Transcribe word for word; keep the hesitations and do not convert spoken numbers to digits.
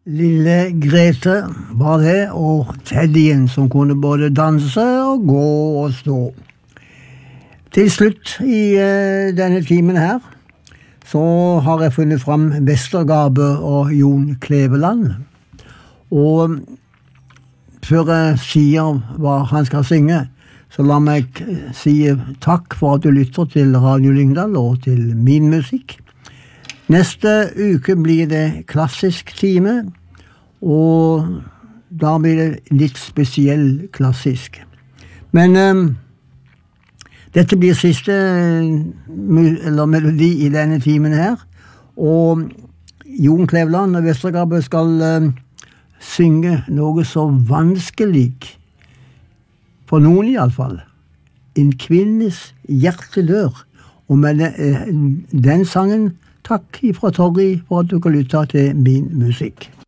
Lille Grete var det, og Teddyen som kunne både danse og gå og stå. Til slutt i uh, denne timen her, så har jeg funnet fram Vestergabe og Jon Kleveland. Og før jeg sier hva han skal synge, så la meg si takk for at du lytter til Radio Lyngdal og til min musikk. Neste uke blir det klassisk time, og da blir det litt spesiell klassisk. Men um, dette blir siste eller melodi i denne timen her, og Jon Kleveland og Vestergabe skal um, synge noe så vanskelig, for noen i alle fall, En kvinnes hjertedør, og med den, den sangen takk fra Torri for at du kan lytte til min musikk.